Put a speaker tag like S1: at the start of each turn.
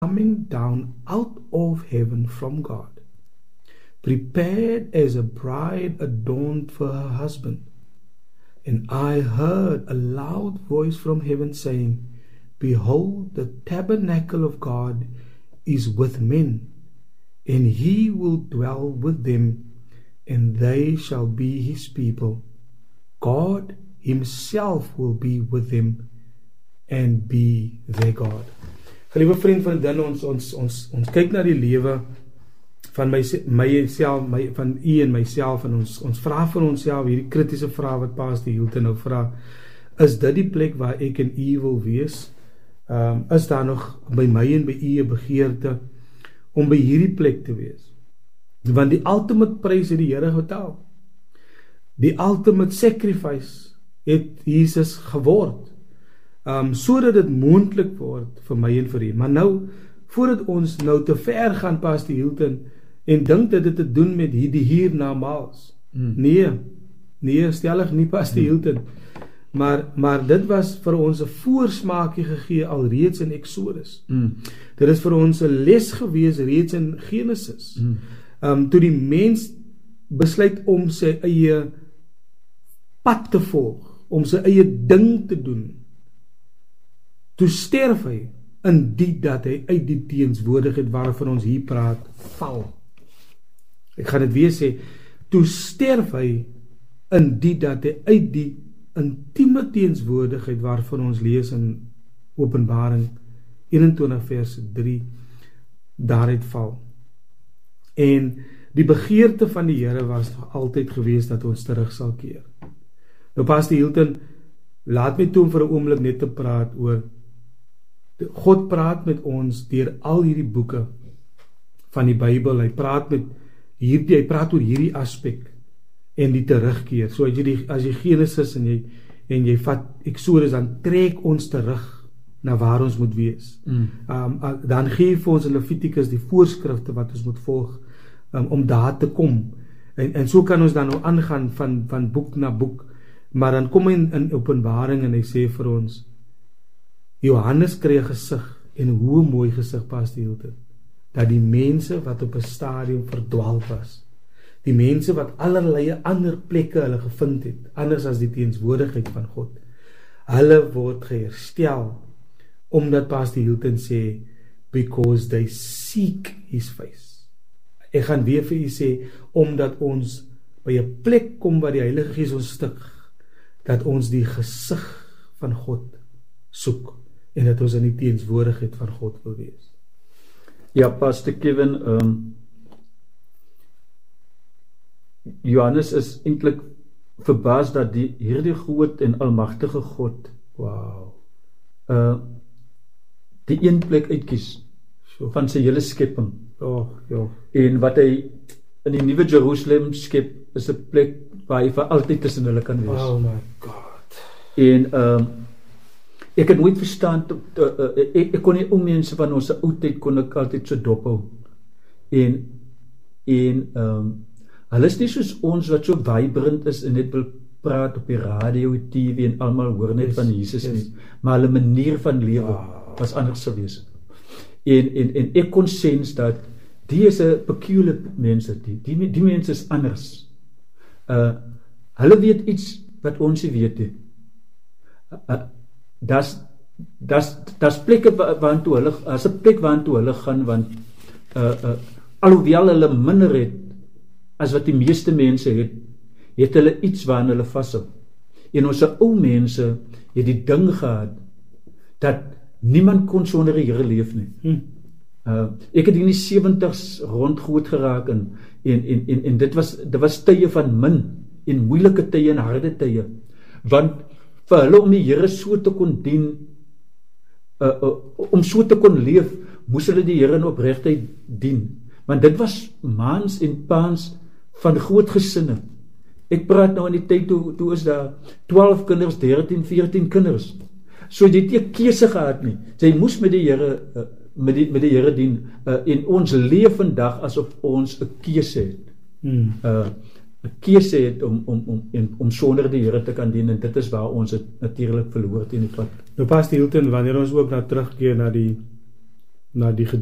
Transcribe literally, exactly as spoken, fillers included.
S1: coming down out of heaven from God, prepared as a bride adorned for her husband. And I heard a loud voice from heaven saying, Behold, the tabernacle of God is with men, and he will dwell with them, and they shall be his people. God himself will be with them and be their God. Gelieve vriend, vriendin, ons, ons, ons, ons kyk na die lewe van my, myself, my, van u en myself, en ons, ons vraag vir onsself hierdie kritiese vraag wat Pastor Hilton nou vraag, is dit die plek waar ek en u wil wees? Um, is daar nog by my en by u 'n begeerte om by hierdie plek te wees? Want die ultimate prys het die Here betaal. Die ultimate sacrifice het Jesus geword, um, sodat dit moontlik word vir my en vir u. Maar nou, voordat ons nou te ver gaan, Pastor Hilton, en dink dat dit te doen met die, die hiernamaals. Mm. Nee, nee, stellig nie, Pastor mm. Hilton. Maar, maar dit was vir ons 'n voorsmaakie gegee alreeds in Exodus. Mm. Dit is vir ons 'n les gewees reeds in Genesis. Mm. Um, toe die mens besluit om sy eie pad te volg, om sy eie ding te doen, toe sterf hy in die dat hy uit die teenswoordigheid waarvan ons hier praat, val. Ek gaan dit weer sê, toe sterf hy in die dat hy uit die intieme teenswoordigheid waarvan ons lees in Openbaring eenentwintig vers drie, daaruit val. En die begeerte van die Here was nog altyd gewees dat ons terug sal keer. Nou Pastor Hilton, laat my toe om vir 'n oomblik net te praat oor, God praat met ons deur al hierdie boeke van die Bybel. Hy praat met hierdie, hy praat oor hierdie aspek en die terugkeer. So as jy die, as jy Genesis en jy en jy vat Exodus, dan trek ons terug na waar ons moet wees. Mm. Um, dan gee vir ons in Levitikus die voorskrifte wat ons moet volg um, om daar te kom. En, en so kan ons dan nou aangaan van, van boek na boek. Maar dan kom hy in, in Openbaring en hy sê vir ons, Johannes kry 'n gesig, en hoe mooi gesig, Pastor Hilton, dat die mense wat op 'n stadium verdwaal was, die mense wat allerlei ander plekke hulle gevind het, anders as die teenswoordigheid van God, hulle word geherstel, omdat Pastor Hilton sê, because they seek his face. Ek gaan weer vir u sê, omdat ons by 'n plek kom waar die Heilige Gees ons stig, dat ons die gesig van God soek, en dat ons in die teenswoordigheid van God wil wees.
S2: Ja, Pastor Kevin, um, Johannes is eintlik verbaas dat die hierdie groot en almagtige God, wow, uh, die een plek uitkies so, van sy hele skepping.
S1: Oh, ja.
S2: En wat hy in die Nuwe Jerusalem skep, is 'n plek waar hy vir altyd tussen hulle kan wees.
S1: Oh my God.
S2: En um, ek het nooit verstaan, uh, uh, ek, ek kon nie om mense van ons oudheid kon ek altyd so dop hou. En, en um, hulle is nie soos ons wat so vibrant is en net wil praat op die radio, T V en almal hoor net yes, van Jesus yes. nie. Maar hulle manier van lewe wow. was anders gewees. En, en, en ek kon sens dat die is 'n peculiar mense, die, die, die mense is anders. Uh, hulle weet iets wat ons nie weet nie. Uh, das, das, das plekke waantoe hulle, as 'n plek waantoe hulle gaan, want uh, uh, alhoewel hulle minder het as wat die meeste mense het, het hulle iets waaraan hulle vashou. En ons ou mense het die ding gehad dat niemand kon sonder die Here leef nie. Hm. Uh, ek het in die sewenties rond groot geraak en, en, en, en, en dit was, dit was tye van min en moeilike tye en harde tye, want vir hulle om die Here so te kon dien, uh, uh, om so te kon leef, moes hulle die Here in opregtheid dien, want dit was maans en paans van groot gesinne. Ek praat nou in die tyd toe, toe is daar twaalf kinders, dertien, veertien kinders, so jy het nie 'n keuse gehad nie, jy moes met die Here uh, met die, met die Here dien, uh, en ons leef vandag asof ons 'n keuse het, hmm. uh, 'n keuse het om, om, om, om, om sonder die Here te kan dien, en dit is waar ons het natuurlik verloor teen die pad.
S1: Nou Pastor Hilton, wanneer ons ook nou terugkeer na die na die